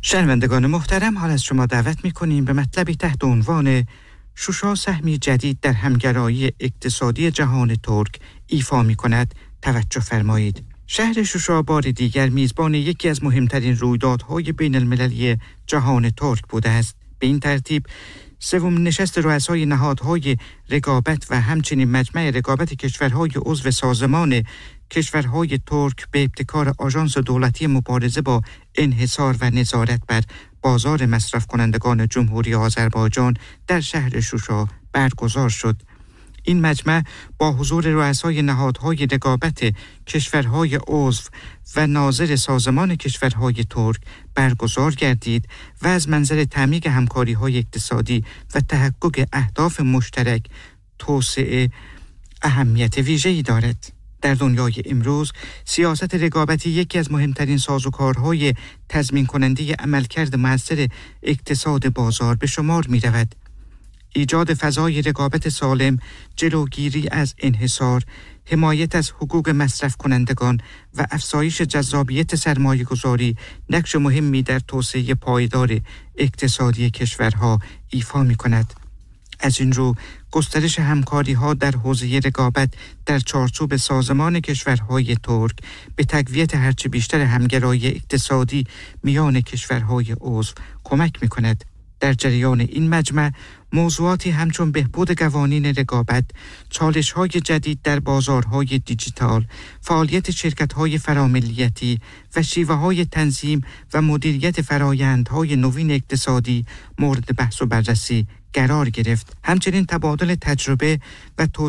شنوندگان محترم، حال از شما دعوت می‌کنیم به مطلبی تحت عنوان شوشا سهمی جدید در همگرایی اقتصادی جهان ترک ایفا می‌کند توجه فرمایید. شهر شوشا بار دیگر میزبان یکی از مهمترین رویدادهای بین المللی جهان ترک بوده است. به این ترتیب سومین نشست رؤسای نهادهای رقابت و همچنین مجمع رقابت کشورهای عضو سازمان کشورهای ترک به ابتکار آژانس دولتی مبارزه با انحصار و نظارت بر بازار مصرف کنندگان جمهوری آذربایجان در شهر شوشا برگزار شد. این مجمع با حضور رؤسای نهادهای رقابت کشورهای عضو و ناظر سازمان کشورهای ترک برگزار گردید و از منظر تعمیق همکاری‌های اقتصادی و تحقق اهداف مشترک توسعه اهمیت ویژه‌ای دارد. در دنیای امروز سیاست رقابتی یکی از مهمترین سازوکارهای تضمین کننده عملکرد مؤثر اقتصاد بازار به شمار می رود. ایجاد فضای رقابت سالم، جلوگیری از انحصار، حمایت از حقوق مصرف کنندگان و افزایش جذابیت سرمایه‌گذاری نقش مهمی در توسعه پایدار اقتصادی کشورها ایفا می کند. از این رو گسترش همکاری‌ها در حوزه رقابت در چارچوب سازمان کشورهای ترک به تقویت هرچه بیشتر همگرایی اقتصادی میان کشورهای عضو کمک می‌کند. در جریان این مجمع موضوعاتی همچون بهبود قوانین رقابت، چالش‌های جدید در بازارهای دیجیتال، فعالیت شرکت‌های فراملیتی و شیوه‌های تنظیم و مدیریت فرآیندهای نوین اقتصادی مورد بحث و بررسی قرار گرفت. همچنین تبادل تجربه و